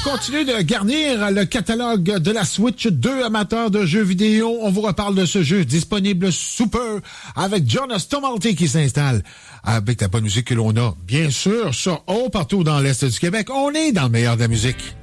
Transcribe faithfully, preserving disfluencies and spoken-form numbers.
continue de garnir le catalogue de la Switch deux, amateurs de jeux vidéo. On vous reparle de ce jeu disponible sous peu avec Jonas Tomalty qui s'installe avec la bonne musique que l'on a. Bien sûr, ça, haut partout dans l'Est du Québec. On est dans le meilleur de la musique.